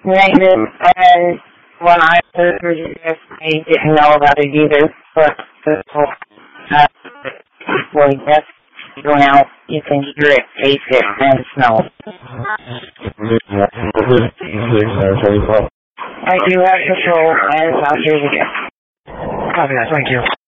Maintenance, and when I was through the gift, I didn't know about it either, but the whole when that's going out, you can hear it, taste it, and smell it. I do have control, and I'll hear the gift. Copy that, thank you.